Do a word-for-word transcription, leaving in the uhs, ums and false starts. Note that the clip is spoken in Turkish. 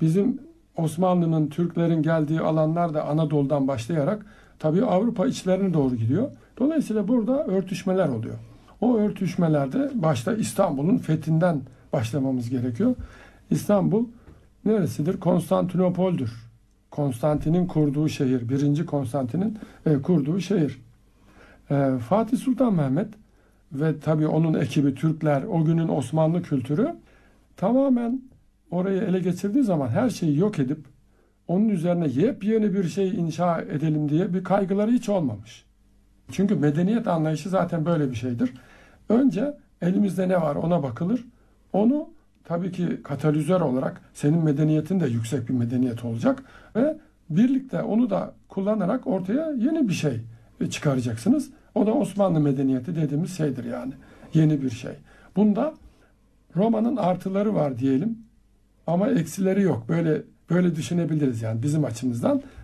bizim Osmanlı'nın, Türklerin geldiği alanlar da Anadolu'dan başlayarak tabii Avrupa içlerine doğru gidiyor. Dolayısıyla burada örtüşmeler oluyor. O örtüşmelerde başta İstanbul'un fethinden başlamamız gerekiyor. İstanbul neresidir? Konstantinopol'dür. Konstantin'in kurduğu şehir, birinci Konstantin'in e, kurduğu şehir. E, Fatih Sultan Mehmet ve tabii onun ekibi Türkler, o günün Osmanlı kültürü tamamen orayı ele geçirdiği zaman her şeyi yok edip onun üzerine yepyeni bir şey inşa edelim diye bir kaygıları hiç olmamış. Çünkü medeniyet anlayışı zaten böyle bir şeydir. Önce elimizde ne var ona bakılır. Onu tabii ki katalizör olarak senin medeniyetin de yüksek bir medeniyet olacak ve birlikte onu da kullanarak ortaya yeni bir şey çıkaracaksınız. O da Osmanlı medeniyeti dediğimiz şeydir yani. Yeni bir şey. Bunda Roma'nın artıları var diyelim ama eksileri yok. Böyle böyle düşünebiliriz yani bizim açımızdan.